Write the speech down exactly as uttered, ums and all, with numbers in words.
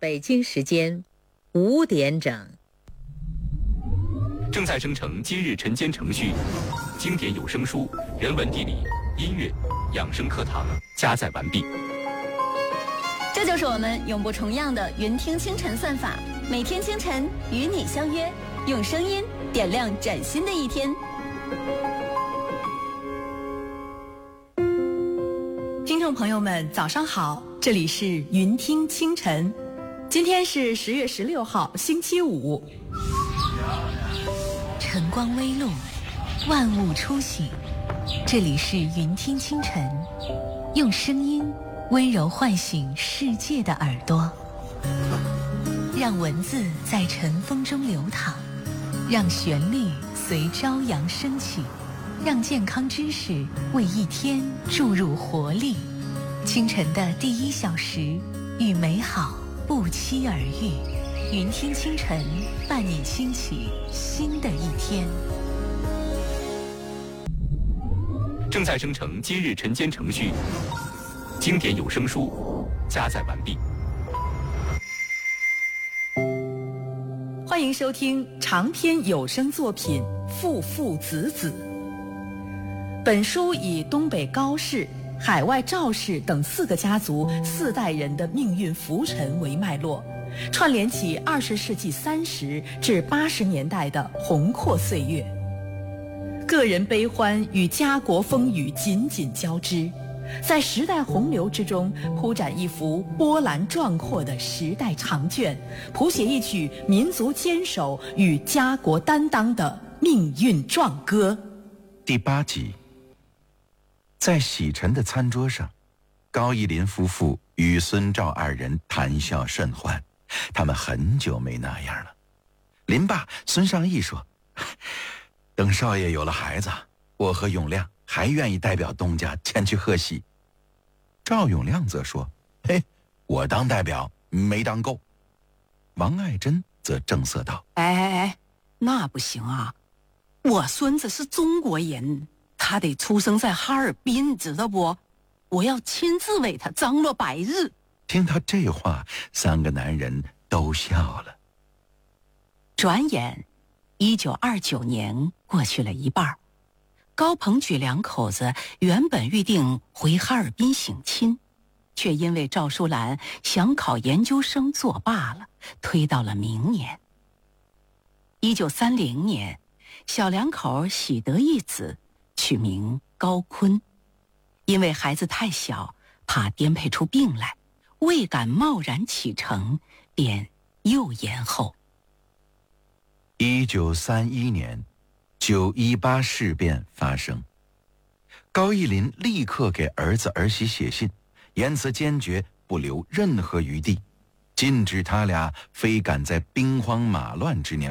北京时间五点整。 正在生成今日晨间程序，经典有声书、人文地理、音乐、养生课堂加载完毕。 这就是我们永不重样的云听清晨算法，每天清晨与你相约，用声音点亮崭新的一天。 听众朋友们，早上好，这里是云听清晨，今天是十月十六号，星期五。 晨光微露，万物初醒，这里是云听清晨，用声音温柔唤醒世界的耳朵，让文字在晨风中流淌，让旋律随朝阳升起，让健康知识为一天注入活力。清晨的第一小时，与美好不期而遇。云听清晨，伴你轻启新的一天。 正在生成今日晨间程序，经典有声书加载完毕。 欢迎收听长篇有声作品《父父子子》。本书以东北高氏、海外赵氏等四个家族四代人的命运浮沉为脉络，串联起二十世纪三十至八十年代的宏阔岁月，个人悲欢与家国风雨紧紧交织，在时代洪流之中铺展一幅波澜壮阔的时代长卷，谱写一曲民族坚守与家国担当的命运壮歌。 第八集，在洗尘的餐桌上，高义林夫妇与孙赵二人谈笑甚欢，他们很久没那样了。林爸孙尚义说，等少爷有了孩子，我和永亮还愿意代表东家前去贺喜。赵永亮则说，嘿，我当代表没当够。王爱珍则正色道， 哎哎哎，那不行啊，我孙子是中国人，他得出生在哈尔滨，知道不？我要亲自为他张罗白日。 听到这话，三个男人都笑了。 转眼一九二九年过去了一半，高鹏举两口子原本预定回哈尔滨省亲，却因为赵淑兰想考研究生作罢了，推到了明年。一九三零年，小两口喜得一子，取名高坤，因为孩子太小，怕颠沛出病来，未敢贸然启程，便又延后。 一九三一年，九一八事变发生，高义林立刻给儿子儿媳写信，言辞坚决，不留任何余地，禁止他俩非赶在兵荒马乱之年